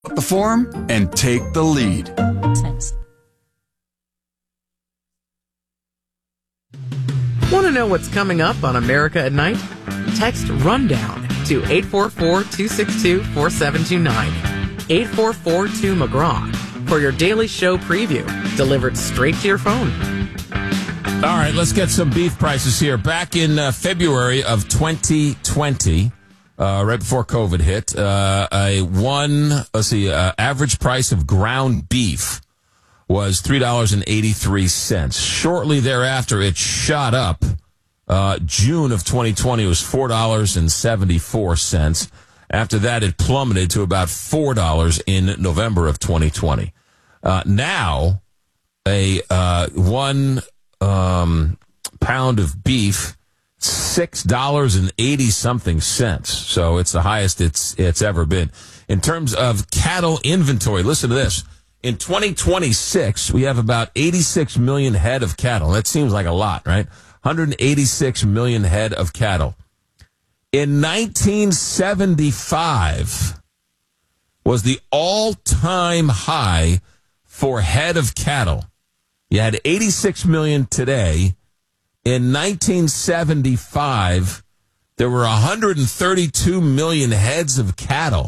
the form and take the lead. Want to know what's coming up on America at Night? Text RUNDOWN to 844-262-4729. 844-2McGraw for your daily show preview, delivered straight to your phone. All right, let's get some beef prices here. Back in February of 2020, right before COVID hit, average price of ground beef was $3.83. Shortly thereafter, it shot up. June of 2020 was $4.74. After that, it plummeted to about $4 in November of 2020. Now, one pound of beef, $6.80 something cents. So it's the highest it's ever been. In terms of cattle inventory, listen to this. In 2026, we have about 86 million head of cattle. That seems like a lot, right? 186 million head of cattle. In 1975 was the all-time high for head of cattle. You had 86 million today. In 1975, there were 132 million heads of cattle.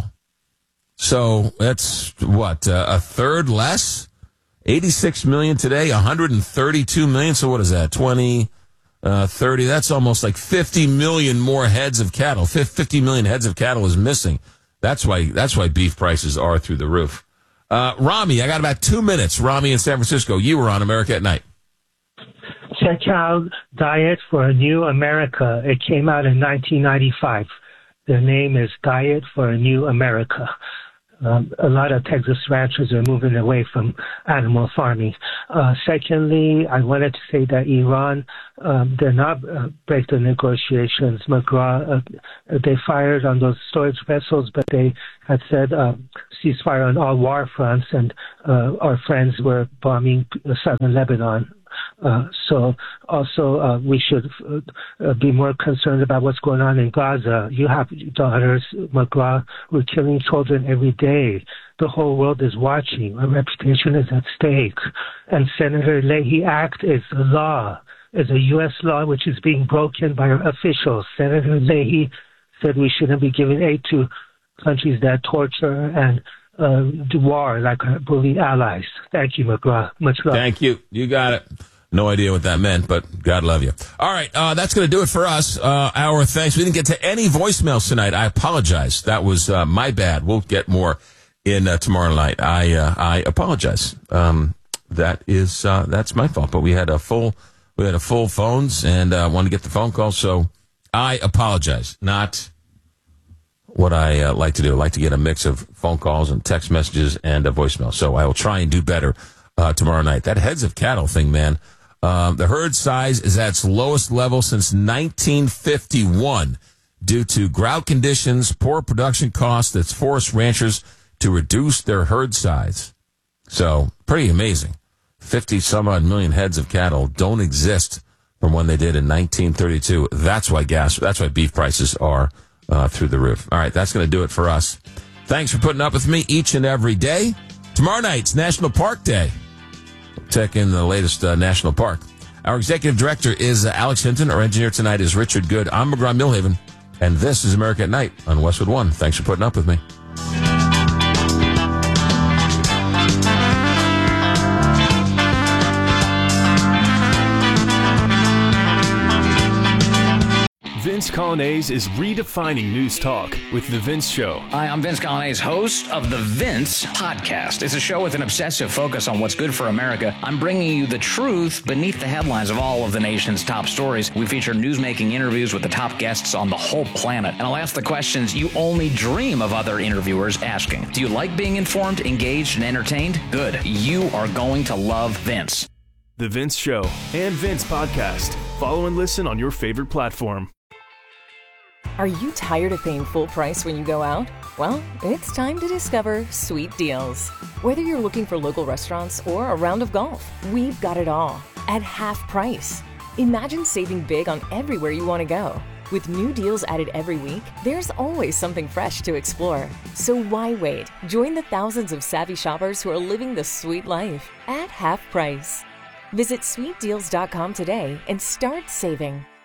So that's a third less? 86 million today, 132 million. So what is that? 20, 30. That's almost like 50 million more heads of cattle. 50 million heads of cattle is missing. That's why beef prices are through the roof. Rami, I got about 2 minutes. Rami in San Francisco. You were on America at Night. Check out Diet for a New America. It came out in 1995. The name is Diet for a New America. A lot of Texas ranchers are moving away from animal farming. Secondly, I wanted to say that Iran, they're not break the negotiations. McGraw, they fired on those storage vessels, but they had said ceasefire on all war fronts, and our friends were bombing southern Lebanon. So also we should be more concerned about what's going on in Gaza. You have daughters, McGraw, we're killing children every day. The whole world is watching. Our reputation is at stake. And Senator Leahy Act is a law, is a U.S. law which is being broken by our officials. Senator Leahy said we shouldn't be giving aid to countries that torture and do war like our bully allies. Thank you, McGraw. Much love. Thank you. You got it. No idea what that meant, but God love you. All right, that's going to do it for us. Our thanks. We didn't get to any voicemails tonight. I apologize. That was my bad. We'll get more in tomorrow night. I apologize. That's my fault. But we had a full phones and wanted to get the phone call, so I apologize. Not what I like to do. I like to get a mix of phone calls and text messages and a voicemail. So I will try and do better tomorrow night. That heads of cattle thing, man. The herd size is at its lowest level since 1951 due to drought conditions, poor production costs that's forced ranchers to reduce their herd size. So pretty amazing. 50 some odd million heads of cattle don't exist from when they did in 1932. That's why beef prices are through the roof. All right, that's going to do it for us. Thanks for putting up with me each and every day. Tomorrow night's National Park Day. Check in the latest national park. Our executive director is Alex Hinton. Our engineer tonight is Richard Good. I'm McGraw Millhaven, and this is America at Night on Westwood One. Thanks for putting up with me. Vince Colonnese is redefining news talk with The Vince Show. Hi, I'm Vince Colonnese, host of The Vince Podcast. It's a show with an obsessive focus on what's good for America. I'm bringing you the truth beneath the headlines of all of the nation's top stories. We feature newsmaking interviews with the top guests on the whole planet. And I'll ask the questions you only dream of other interviewers asking. Do you like being informed, engaged, and entertained? Good. You are going to love Vince. The Vince Show and Vince Podcast. Follow and listen on your favorite platform. Are you tired of paying full price when you go out? Well, it's time to discover Sweet Deals. Whether you're looking for local restaurants or a round of golf, we've got it all at half price. Imagine saving big on everywhere you want to go. With new deals added every week, there's always something fresh to explore. So why wait? Join the thousands of savvy shoppers who are living the sweet life at half price. Visit sweetdeals.com today and start saving.